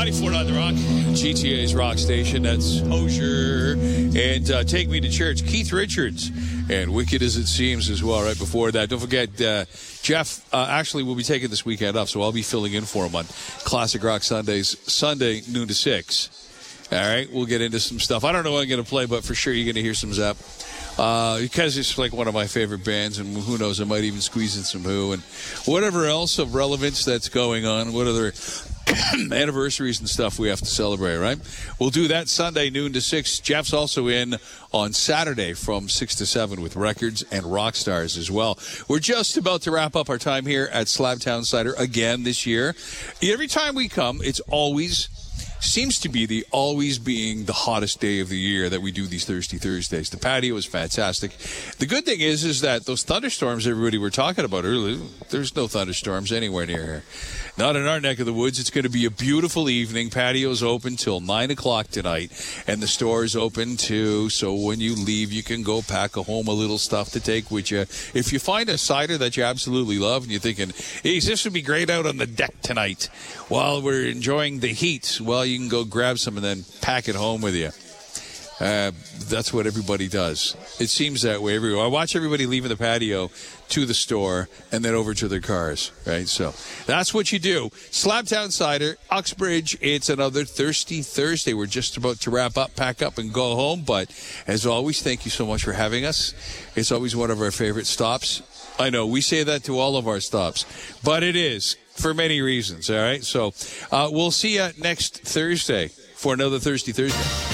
94.9 The Rock, GTA's rock station. That's Hosier and Take Me to Church. Keith Richards and Wicked As It Seems as well right before that. Don't forget, Jeff actually will be taking this weekend off, so I'll be filling in for him on Classic Rock Sundays, Sunday, noon to 6. All right, we'll get into some stuff. I don't know what I'm going to play, but for sure you're going to hear some Zepp. Because it's like one of my favorite bands, and who knows, I might even squeeze in some Who and whatever else of relevance that's going on, what other anniversaries and stuff we have to celebrate, right? We'll do that Sunday, noon to 6. Jeff's also in on Saturday from 6 to 7 with Records and Rock Stars as well. We're just about to wrap up our time here at Slabtown Cider again this year. Every time we come, it's always... seems to be always being the hottest day of the year that we do these Thirsty Thursdays. The patio is fantastic. The good thing is that those thunderstorms everybody were talking about earlier, there's no thunderstorms anywhere near here. Not in our neck of the woods. It's going to be a beautiful evening. Patio's open till 9 o'clock tonight, and the store is open too. So when you leave, you can go pack home a little stuff to take with you. If you find a cider that you absolutely love and you're thinking, hey, this would be great out on the deck tonight while we're enjoying the heat, well, you can go grab some and then pack it home with you. That's what everybody does. It seems that way everywhere. I watch everybody leaving the patio to the store and then over to their cars, right? So that's what you do. Slabtown Cider, Uxbridge. It's another Thirsty Thursday. We're just about to wrap up, pack up, and go home. But as always, thank you so much for having us. It's always one of our favorite stops. I know we say that to all of our stops, but it is for many reasons, all right? So we'll see you next Thursday for another Thirsty Thursday.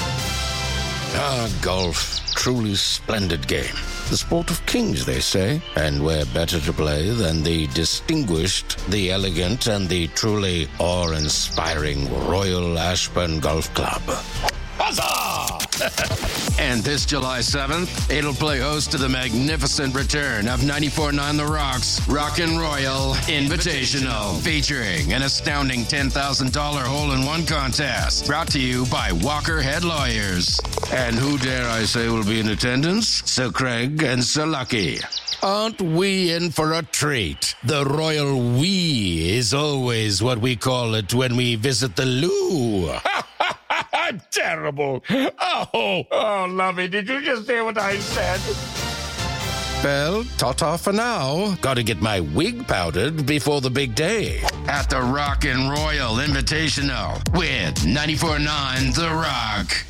Golf. Truly splendid game. The sport of kings, they say, and where better to play than the distinguished, the elegant, and the truly awe-inspiring Royal Ashburn Golf Club. Huzzah! And this July 7th, it'll play host to the magnificent return of 94.9 The Rock's Rockin' Royal Invitational, featuring an astounding $10,000 hole-in-one contest, brought to you by Walker Head Lawyers. And who dare I say will be in attendance? Sir Craig and Sir Lucky. Aren't we in for a treat? The royal we is always what we call it when we visit the loo. Terrible. Oh, lovey, did you just hear what I said? Well, ta-ta for now. Gotta get my wig powdered before the big day. At the Rockin' Royal Invitational with 94.9 The Rock.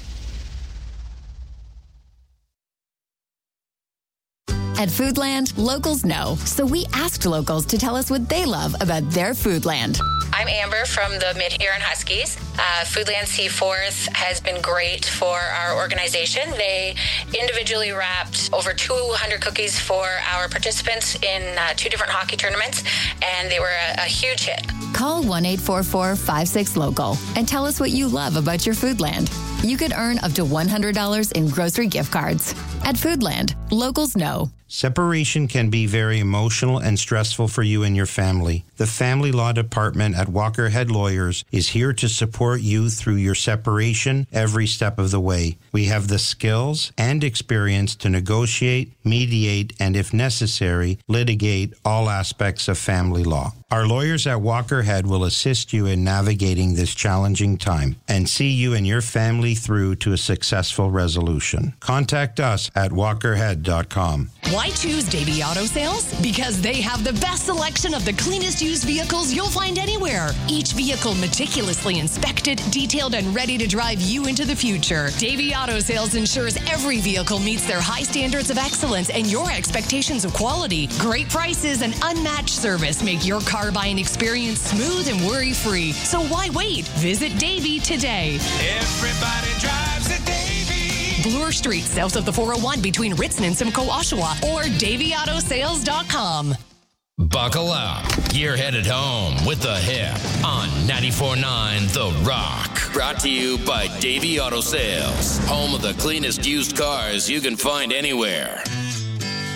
At Foodland, locals know, so we asked locals to tell us what they love about their Foodland. I'm Amber from the Mid-Huron Huskies. Foodland Seaforth has been great for our organization. They individually wrapped over 200 cookies for our participants in 2 different hockey tournaments, and they were a huge hit. Call 1-844-56-LOCAL and tell us what you love about your Foodland. You could earn up to $100 in grocery gift cards. At Foodland, locals know. Separation can be very emotional and stressful for you and your family. The Family Law Department at Walker Head Lawyers is here to support you through your separation every step of the way. We have the skills and experience to negotiate, mediate, and if necessary, litigate all aspects of family law. Our lawyers at Walker Head will assist you in navigating this challenging time and see you and your family through to a successful resolution. Contact us at walkerhead.com. Why choose Davey Auto Sales? Because they have the best selection of the cleanest used vehicles you'll find anywhere. Each vehicle meticulously inspected, detailed, and ready to drive you into the future. Davey Auto Sales ensures every vehicle meets their high standards of excellence and your expectations of quality. Great prices and unmatched service make your car buying experience smooth and worry-free. So why wait? Visit Davey today. Everybody drives a Davey. Bloor Street, south of the 401 between Ritson and Simcoe, Oshawa, or DaveyAutoSales.com. Buckle up. You're headed home with the hip on 94.9 The Rock. Brought to you by Davey Auto Sales, home of the cleanest used cars you can find anywhere.